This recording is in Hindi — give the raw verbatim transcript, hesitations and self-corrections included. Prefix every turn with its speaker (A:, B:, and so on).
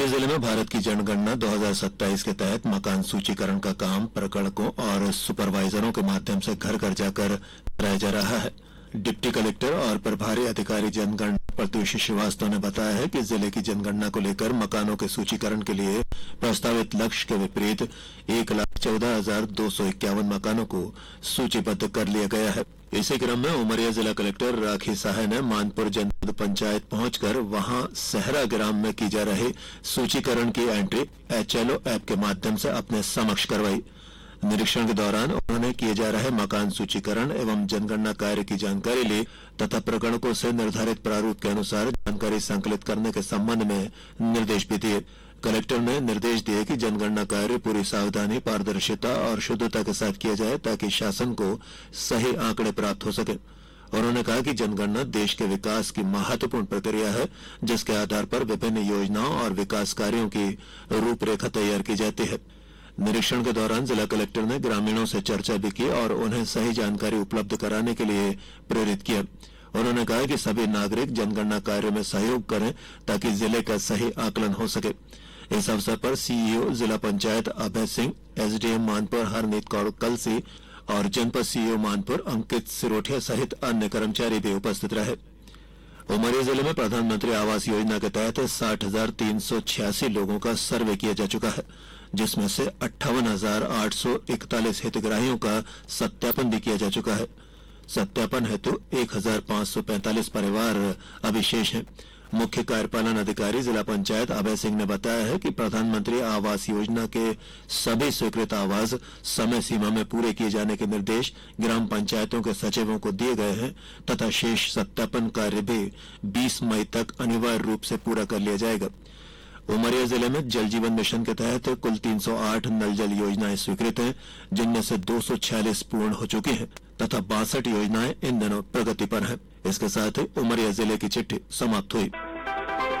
A: उमरिया जिले में भारत की जनगणना दो हज़ार सत्ताईस के तहत मकान सूचीकरण का काम प्रकणकों और सुपरवाइजरों के माध्यम से घर घर जाकर कराया जा रहा है। डिप्टी कलेक्टर और प्रभारी अधिकारी जनगणना प्रत्युष श्रीवास्तव ने बताया है कि जिले की जनगणना को लेकर मकानों के सूचीकरण के लिए प्रस्तावित लक्ष्य के विपरीत एक लाख चौदह हजार दो सौ इक्यावन मकानों को सूचीबद्ध कर लिया गया है। इसी क्रम में उमरिया जिला कलेक्टर राखी साहे ने मानपुर जनपद पंचायत पहुंचकर वहां सहरा ग्राम में की जा रही सूचीकरण की एंट्री एचएलओ ऐप के माध्यम से अपने समक्ष करवाई। निरीक्षण के दौरान उन्होंने किए जा रहे मकान सूचीकरण एवं जनगणना कार्य की जानकारी ली तथा प्रकरणकों से निर्धारित प्रारूप के अनुसार जानकारी संकलित करने के संबंध में निर्देश भी दिए। कलेक्टर ने निर्देश दिए कि जनगणना कार्य पूरी सावधानी, पारदर्शिता और शुद्धता के साथ किया जाए ताकि शासन को सही आंकड़े प्राप्त हो सके। उन्होंने कहा कि जनगणना देश के विकास की महत्वपूर्ण प्रक्रिया है, जिसके आधार पर विभिन्न योजनाओं और विकास कार्यों की रूपरेखा तैयार की जाती है। निरीक्षण के दौरान जिला कलेक्टर ने ग्रामीणों से चर्चा भी की और उन्हें सही जानकारी उपलब्ध कराने के लिए प्रेरित किया। उन्होंने कहा कि सभी नागरिक जनगणना कार्य में सहयोग करें ताकि जिले का सही आकलन हो सके। इस अवसर पर सीईओ जिला पंचायत अभय सिंह, एसडीएम मानपुर हरनीत कौर कलसी और जनपद सीईओ मानपुर अंकित सिरोठिया सहित अन्य कर्मचारी भी उपस्थित रहे। उमरिया जिले में प्रधानमंत्री आवास योजना के तहत साठ हजार तीन सौ छियासी लोगों का सर्वे किया जा चुका है, जिसमें से अट्ठावन हजार आठ सौ इकतालीस हितग्राहियों का सत्यापन भी किया जा चुका है। सत्यापन हेतु एक हजार पांच सौ पैंतालीस परिवार अभी शेष हैं। मुख्य कार्यपालन अधिकारी जिला पंचायत अभय सिंह ने बताया है कि प्रधानमंत्री आवास योजना के सभी स्वीकृत आवास समय सीमा में पूरे किए जाने के निर्देश ग्राम पंचायतों के सचिवों को दिए गए हैं तथा शेष सत्यापन कार्य भी बीस मई तक अनिवार्य रूप से पूरा कर लिया जाएगा। उमरिया जिले में जल जीवन मिशन के तहत कुल तीन सौ आठ नल जल योजनाएं स्वीकृत हैं, जिनमें से दो सौ छियालीस पूर्ण हो चुकी हैं तथा बासठ योजनाएं इन दिनों प्रगति पर हैं। इसके साथ ही उमरिया जिले की चिट्ठी समाप्त हुई।